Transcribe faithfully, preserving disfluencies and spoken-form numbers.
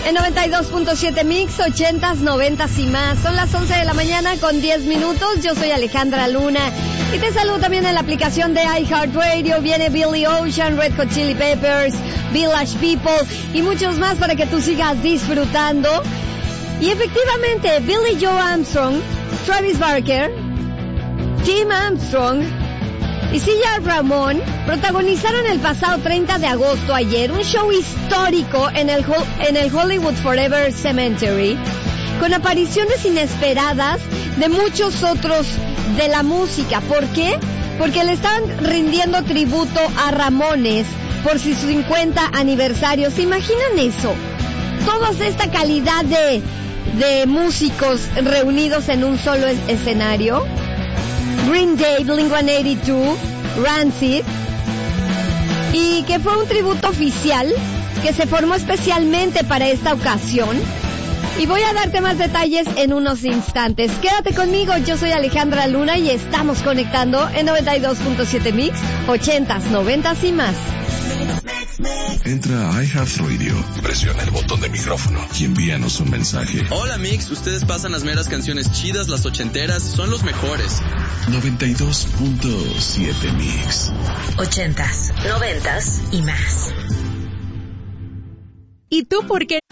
En noventa y dos punto siete Mix, ochentas, noventas y más. Son las once de la mañana con diez minutos. Yo soy Alejandra Luna. Y te saludo también en la aplicación de iHeartRadio. Viene Billy Ocean, Red Hot Chili Peppers, Village People y muchos más para que tú sigas disfrutando. Y efectivamente, Billy Joe Armstrong, Travis Barker, Tim Armstrong y C J Ramón protagonizaron el pasado treinta de agosto ayer un show histórico en el, en el Hollywood Forever Cemetery con apariciones inesperadas de muchos otros de la música. ¿Por qué? Porque le estaban rindiendo tributo a Ramones por su cincuenta aniversario. ¿Se imaginan eso? Toda esta calidad de, de músicos reunidos en un solo es- escenario. Green Day, Blink ciento ochenta y dos, Rancid, y que fue un tributo oficial que se formó especialmente para esta ocasión. Y voy a darte más detalles en unos instantes. Quédate conmigo, yo soy Alejandra Luna y estamos conectando en noventa y dos punto siete Mix, ochentas, noventas y más. Entra a iHeartRadio, presiona el botón de micrófono y envíanos un mensaje. Hola Mix, ustedes pasan las meras canciones chidas, las ochenteras, son los mejores. noventa y dos punto siete Mix. Ochentas, noventas y más. ¿Y tú por qué